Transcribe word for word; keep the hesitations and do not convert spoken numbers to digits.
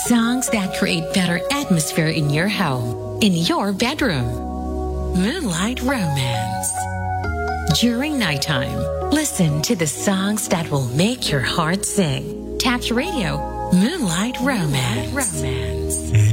Songs that create better atmosphere in your home, in your bedroom. Moonlight Romance. During nighttime, listen to the songs that will make your heart sing. Touch Radio, Moonlight Romance. Romance.